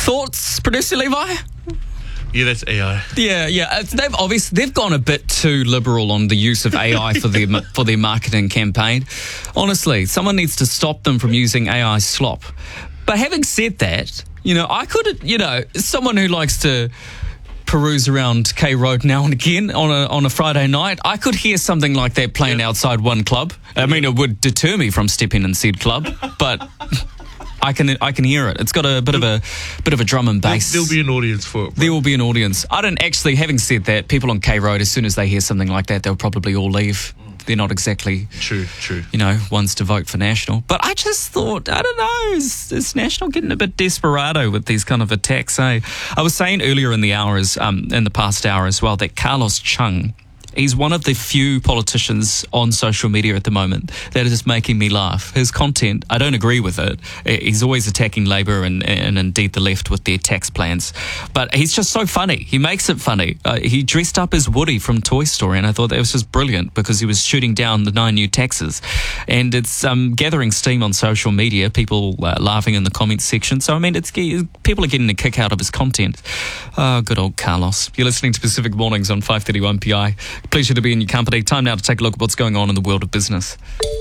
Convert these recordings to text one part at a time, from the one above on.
Thoughts, Producer Levi? Yeah, that's AI. Yeah. They've gone a bit too liberal on the use of AI for their marketing campaign. Honestly, someone needs to stop them from using AI slop. But having said that, I could, someone who likes to peruse around K Road now and again on a Friday night, I could hear something like that playing outside one club. I mean, it would deter me from stepping in said club, but I can hear it. It's got a bit of a drum and bass. There'll be an audience for it. There will be an audience. I don't actually. Having said that, people on K Road, as soon as they hear something like that, they'll probably all leave. They're not exactly true. Ones to vote for National. But I just thought, I don't know, is National getting a bit desperado with these kind of attacks? I was saying earlier in the hours, in the past hour as well, that Carlos Chung, he's one of the few politicians on social media at the moment that is making me laugh. His content, I don't agree with it. He's always attacking Labour and indeed the left with their tax plans. But he's just so funny. He makes it funny. He dressed up as Woody from Toy Story, and I thought that was just brilliant because he was shooting down the 9 new taxes. And it's gathering steam on social media, people laughing in the comments section. So, I mean, people are getting a kick out of his content. Oh, good old Carlos. You're listening to Pacific Mornings on 531 PI. Pleasure to be in your company. Time now to take a look at what's going on in the world of business.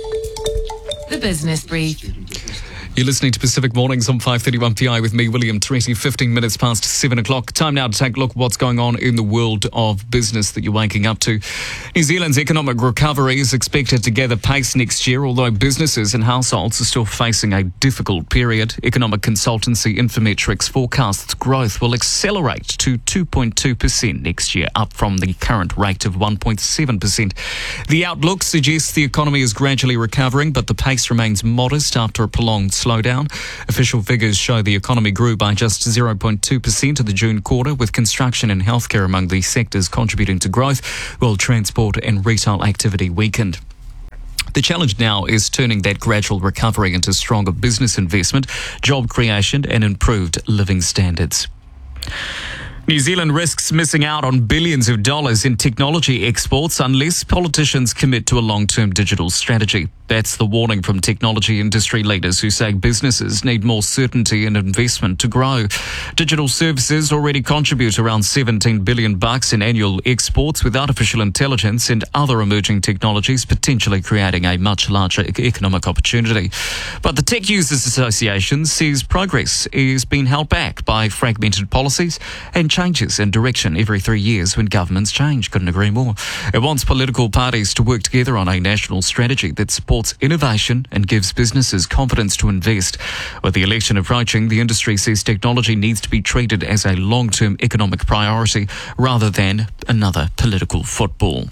The Business Brief. You're listening to Pacific Mornings on 531 PI with me, William Treaty, 15 minutes past 7 o'clock. Time now to take a look at what's going on in the world of business that you're waking up to. New Zealand's economic recovery is expected to gather pace next year, although businesses and households are still facing a difficult period. Economic consultancy Infometrics forecasts growth will accelerate to 2.2% next year, up from the current rate of 1.7%. The outlook suggests the economy is gradually recovering, but the pace remains modest after a prolonged slowdown. Official figures show the economy grew by just 0.2% in the June quarter, with construction and healthcare among the sectors contributing to growth, while transport and retail activity weakened. The challenge now is turning that gradual recovery into stronger business investment, job creation and improved living standards. New Zealand risks missing out on billions of dollars in technology exports unless politicians commit to a long-term digital strategy. That's the warning from technology industry leaders who say businesses need more certainty and investment to grow. Digital services already contribute around $17 billion in annual exports, with artificial intelligence and other emerging technologies potentially creating a much larger economic opportunity. But the Tech Users Association says progress is being held back by fragmented policies and changes in direction every 3 years when governments change. Couldn't agree more. It wants political parties to work together on a national strategy that supports innovation and gives businesses confidence to invest. With the election approaching, the industry says technology needs to be treated as a long-term economic priority rather than another political football.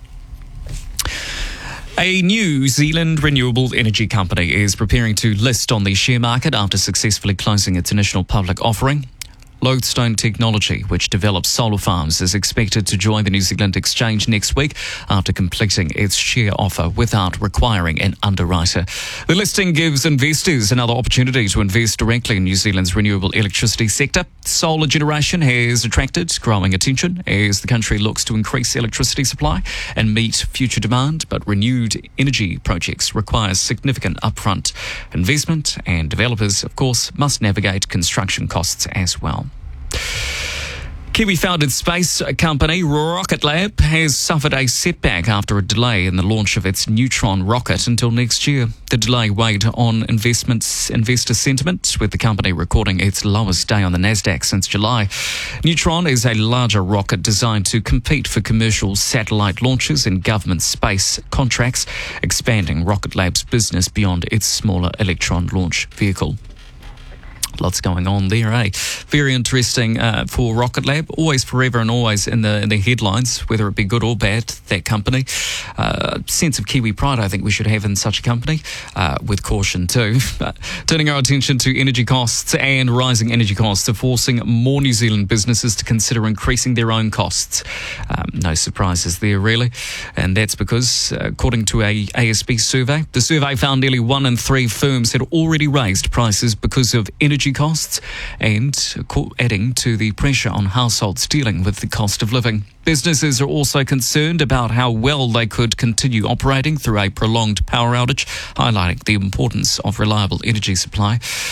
A New Zealand renewable energy company is preparing to list on the share market after successfully closing its initial public offering. Lodestone Technology, which develops solar farms, is expected to join the New Zealand Exchange next week after completing its share offer without requiring an underwriter. The listing gives investors another opportunity to invest directly in New Zealand's renewable electricity sector. Solar generation has attracted growing attention as the country looks to increase electricity supply and meet future demand, but renewed energy projects require significant upfront investment, and developers, of course, must navigate construction costs as well. Kiwi-founded space company Rocket Lab has suffered a setback after a delay in the launch of its Neutron rocket until next year. The delay weighed on investor sentiment, with the company recording its lowest day on the Nasdaq since July. Neutron is a larger rocket designed to compete for commercial satellite launches and government space contracts, expanding Rocket Lab's business beyond its smaller Electron launch vehicle. Lots going on there, eh? Very interesting for Rocket Lab. Always, forever and always in the headlines, whether it be good or bad, that company. Sense of Kiwi pride I think we should have in such a company, with caution too. Turning our attention to energy costs, and rising energy costs are forcing more New Zealand businesses to consider increasing their own costs. No surprises there, really. And that's because, according to a ASB survey, the survey found nearly 1 in 3 firms had already raised prices because of energy costs, and adding to the pressure on households dealing with the cost of living. Businesses are also concerned about how well they could continue operating through a prolonged power outage, highlighting the importance of reliable energy supply.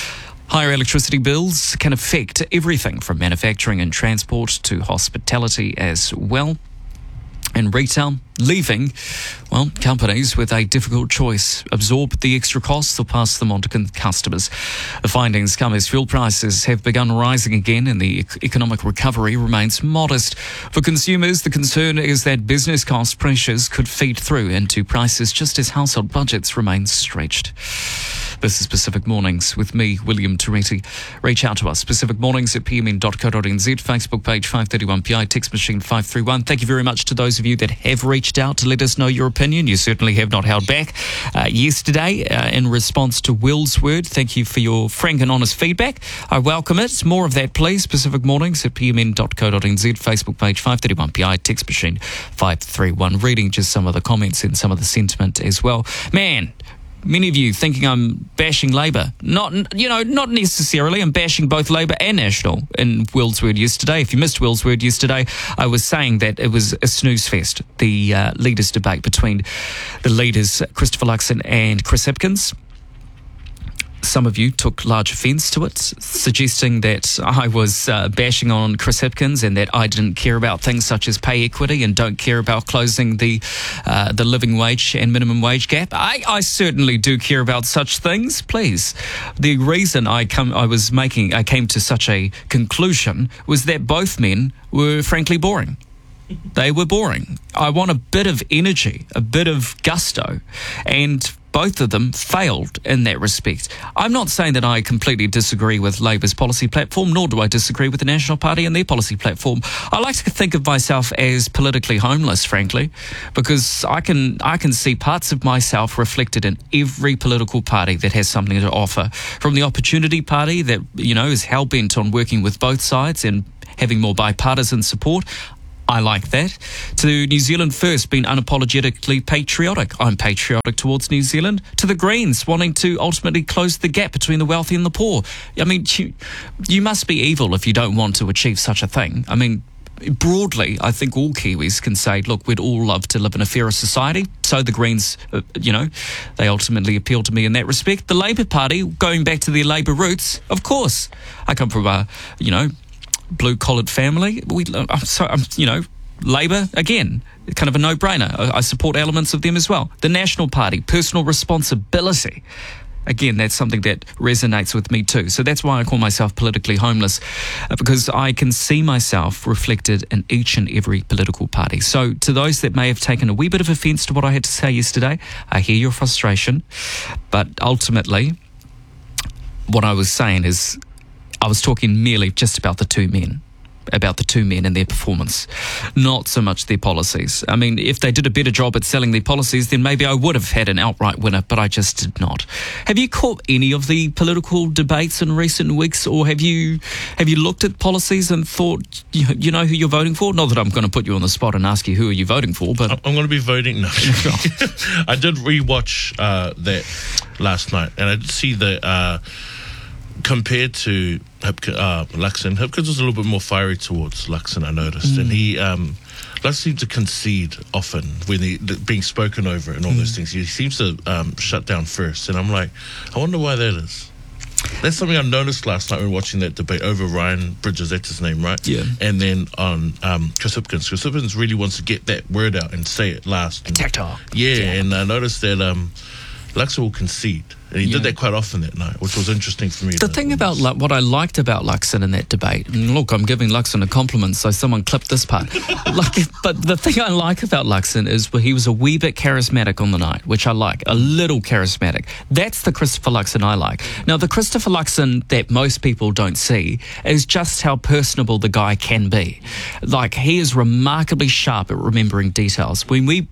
Higher electricity bills can affect everything from manufacturing and transport to hospitality as well. And retail, leaving, companies with a difficult choice. Absorb the extra costs or pass them on to customers. The findings come as fuel prices have begun rising again and the economic recovery remains modest. For consumers, the concern is that business cost pressures could feed through into prices just as household budgets remain stretched. This is Pacific Mornings with me, William Tureti. Reach out to us, pacificmornings@pmn.co.nz, Facebook page 531PI, text machine 531. Thank you very much to those of you that have reached out to let us know your opinion. You certainly have not held back. Yesterday, in response to Will's word, thank you for your frank and honest feedback. I welcome it. More of that, please. Pacific Mornings at pmn.co.nz, Facebook page 531PI, text machine 531. Reading just some of the comments and some of the sentiment as well. Man, many of you thinking I'm bashing Labour. Not necessarily. I'm bashing both Labour and National in Will's word yesterday. If you missed Will's word yesterday, I was saying that it was a snooze fest, the leaders' debate between the leaders, Christopher Luxon and Chris Hipkins. Some of you took large offence to it, suggesting that I was bashing on Chris Hipkins and that I didn't care about things such as pay equity and don't care about closing the living wage and minimum wage gap. I certainly do care about such things. Please, the reason I came to such a conclusion was that both men were frankly boring. They were boring. I want a bit of energy, a bit of gusto, and both of them failed in that respect. I'm not saying that I completely disagree with Labour's policy platform, nor do I disagree with the National Party and their policy platform. I like to think of myself as politically homeless, frankly, because I can see parts of myself reflected in every political party that has something to offer. From the Opportunity Party that, is hell-bent on working with both sides and having more bipartisan support. I like that. To New Zealand First, being unapologetically patriotic. I'm patriotic towards New Zealand. To the Greens, wanting to ultimately close the gap between the wealthy and the poor. I mean, you must be evil if you don't want to achieve such a thing. I mean, broadly, I think all Kiwis can say, look, we'd all love to live in a fairer society. So the Greens, they ultimately appeal to me in that respect. The Labour Party, going back to their Labour roots, of course. I come from a, blue-collared family. Labour, again, kind of a no-brainer. I support elements of them as well. The National Party, personal responsibility. Again, that's something that resonates with me too. So that's why I call myself politically homeless, because I can see myself reflected in each and every political party. So to those that may have taken a wee bit of offence to what I had to say yesterday, I hear your frustration. But ultimately, what I was saying is, I was talking merely just about the two men and their performance, not so much their policies. I mean, if they did a better job at selling their policies, then maybe I would have had an outright winner, but I just did not. Have you caught any of the political debates in recent weeks, or have you looked at policies and thought, you know who you're voting for? Not that I'm going to put you on the spot and ask you who are you voting for, but I'm going to be voting. No, I did rewatch that last night, and I did see that. Compared to Luxon, Hipkins was a little bit more fiery towards Luxon, I noticed. And he does seem to concede often when being spoken over and all those things. He seems to shut down first. And I'm like, I wonder why that is. That's something I noticed last night when watching that debate over Ryan Bridges, that's his name, right? Yeah. And then on Chris Hipkins. Chris Hipkins really wants to get that word out and say it last. Attack talk. Yeah, and I noticed that Luxon will concede. And he did that quite often that night, which was interesting for me. The thing about what I liked about Luxon in that debate, and look, I'm giving Luxon a compliment, so someone clipped this part. But the thing I like about Luxon is he was a wee bit charismatic on the night, which I like, a little charismatic. That's the Christopher Luxon I like. Now, the Christopher Luxon that most people don't see is just how personable the guy can be. Like, he is remarkably sharp at remembering details. When we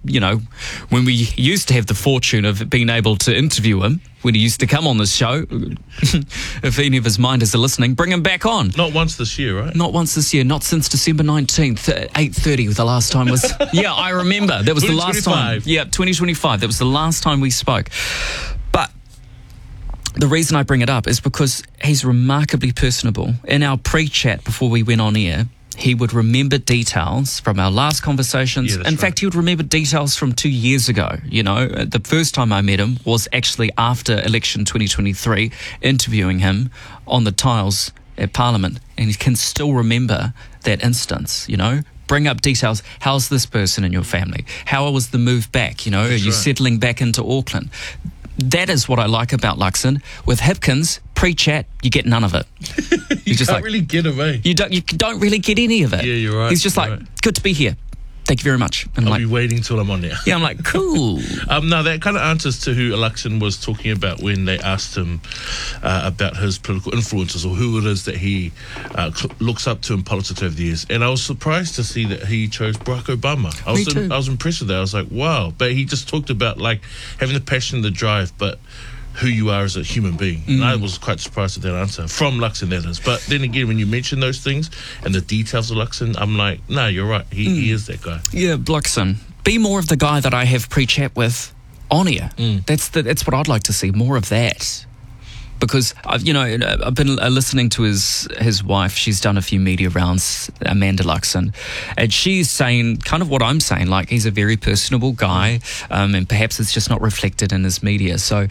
used to have the fortune of being able to interview him, when he used to come on this show, if any of his minders are listening, bring him back on. Not once this year, right? Not once this year, not since December 19th, 8:30 the last time was. Yeah, I remember. That was the last time. Yeah, 2025. That was the last time we spoke. But the reason I bring it up is because he's remarkably personable. In our pre-chat before we went on air, he would remember details from our last conversations. Yeah, that's In fact, he would remember details from 2 years ago. You know, the first time I met him was actually after election 2023, interviewing him on the tiles at Parliament, and he can still remember that instance, you know. Bring up details. How's this person in your family? How was the move back? You know, are you settling back into Auckland? That is what I like about Luxon. With Hipkins, pre-chat, you get none of it. You just can't really get him, eh? You don't really get any of it. Yeah, you're right. He's just you're like, right. good to be here. Thank you very much. And I'll be waiting till I'm on there. yeah, I'm like, cool. No, that kind of answers to who Luxon was talking about when they asked him about his political influences or who it is that he looks up to in politics over the years. And I was surprised to see that he chose Barack Obama. I was impressed with that. I was like, wow. But he just talked about like having the passion, the drive, but who you are as a human being. And I was quite surprised at that answer from Luxon, that is. But then again, when you mention those things and the details of Luxon, I'm like, no, you're right. He is that guy. Yeah, Luxon. Be more of the guy that I have pre-chat with on here. That's what I'd like to see, more of that. Because, I've been listening to his wife. She's done a few media rounds, Amanda Luxon, and she's saying kind of what I'm saying, like he's a very personable guy, and perhaps it's just not reflected in his media. So,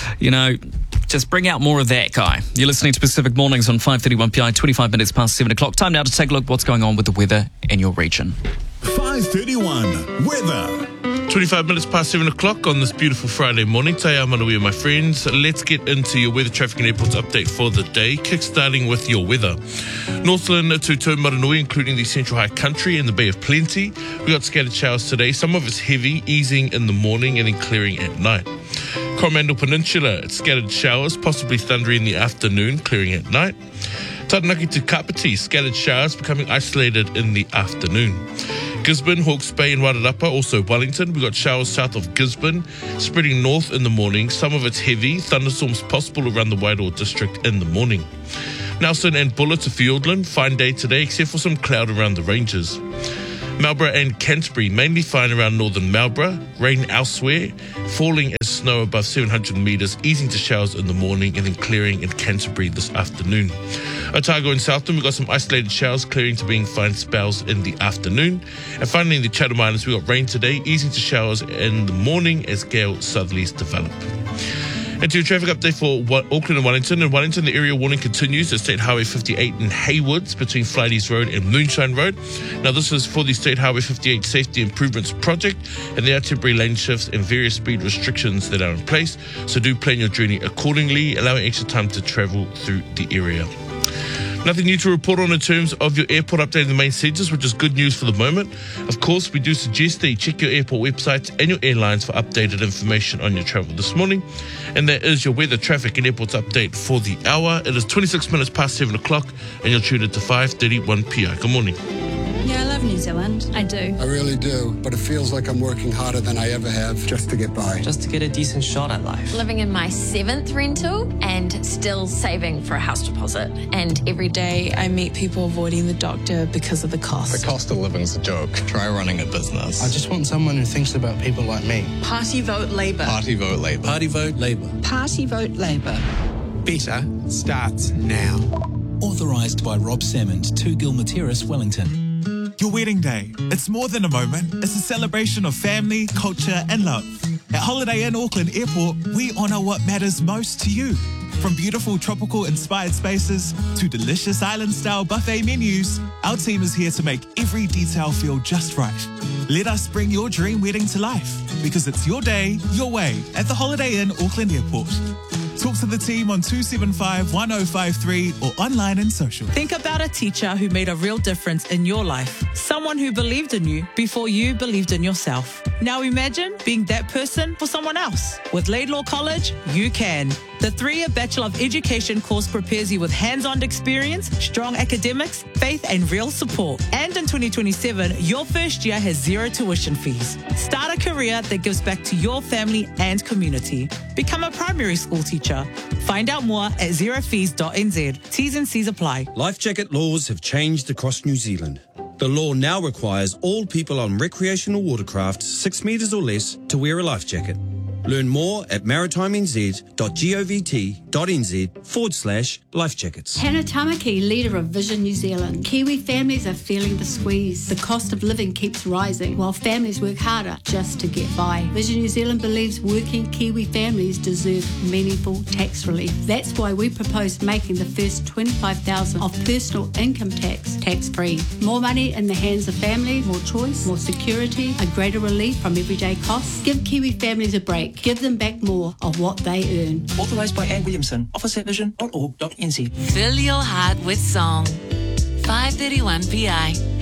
just bring out more of that guy. You're listening to Pacific Mornings on 5:31 PI, 25 minutes past 7 o'clock. Time now to take a look at what's going on with the weather in your region. 5:31 weather. 25 minutes past 7 o'clock on this beautiful Friday morning. Te ao Manawea, my friends. Let's get into your weather, traffic and airports update for the day. Kickstarting with your weather. Northland to Taumaranui, including the Central High Country and the Bay of Plenty. We got scattered showers today. Some of it's heavy, easing in the morning and then clearing at night. Coromandel Peninsula, it's scattered showers, possibly thundery in the afternoon, clearing at night. Taranaki to Kapiti, scattered showers becoming isolated in the afternoon. Gisborne, Hawke's Bay and Wairarapa, also Wellington. We've got showers south of Gisborne, spreading north in the morning. Some of it's heavy, thunderstorms possible around the Wairoa district in the morning. Nelson and Buller to Fiordland, fine day today, except for some cloud around the ranges. Marlborough and Canterbury, mainly fine around northern Marlborough. Rain elsewhere, falling as snow above 700 metres, easing to showers in the morning and then clearing in Canterbury this afternoon. Otago and Southland, we've got some isolated showers, clearing to being fine spells in the afternoon. And finally in the Chatham Islands, we've got rain today, easing to showers in the morning as gale southerlies develop. And to your traffic update for Auckland and Wellington. In Wellington, the area warning continues at State Highway 58 in Haywoods between Flighties Road and Moonshine Road. Now, this is for the State Highway 58 Safety Improvements Project, and there are temporary lane shifts and various speed restrictions that are in place. So do plan your journey accordingly, allowing extra time to travel through the area. Nothing new to report on in terms of your airport update in the main centres, which is good news for the moment. Of course, we do suggest that you check your airport websites and your airlines for updated information on your travel this morning. And that is your weather, traffic and airports update for the hour. It is 26 minutes past 7 o'clock and you're tuned into 5:31 PI. Good morning. Yeah, I love New Zealand. I do. I really do, but it feels like I'm working harder than I ever have just to get by. Just to get a decent shot at life. Living in my 7th rental and still saving for a house deposit. And every day I meet people avoiding the doctor because of the cost. The cost of living's a joke. Try running a business. I just want someone who thinks about people like me. Party vote Labour. Party vote Labour. Party vote Labour. Party vote Labour. Better starts now. Authorised by Rob Salmond, 2 Gilmer Terrace, Wellington. Your wedding day. It's more than a moment. It's a celebration of family, culture and love. At Holiday Inn Auckland Airport, we honour what matters most to you. From beautiful tropical-inspired spaces to delicious island-style buffet menus, our team is here to make every detail feel just right. Let us bring your dream wedding to life, because it's your day, your way, at the Holiday Inn Auckland Airport. Talk to the team on 275-1053 or online and social. Think about a teacher who made a real difference in your life. Someone who believed in you before you believed in yourself. Now imagine being that person for someone else. With Laidlaw College, you can. The 3-year Bachelor of Education course prepares you with hands-on experience, strong academics, faith and real support. And in 2027, your first year has 0 tuition fees. Start a career that gives back to your family and community. Become a primary school teacher. Find out more at zerofees.nz. T's and C's apply. Life jacket laws have changed across New Zealand. The law now requires all people on recreational watercraft 6 metres or less to wear a life jacket. Learn more at maritimenz.govt.nz/life jackets. Hannah Tamaki, leader of Vision New Zealand. Kiwi families are feeling the squeeze. The cost of living keeps rising while families work harder just to get by. Vision New Zealand believes working Kiwi families deserve meaningful tax relief. That's why we propose making the first $25,000 of personal income tax tax-free. More money in the hands of families, more choice, more security, a greater relief from everyday costs. Give Kiwi families a break. Give them back more of what they earn. Authorised by Anne Williamson. Office at vision.org.nz. Fill your heart with song. 531 PI.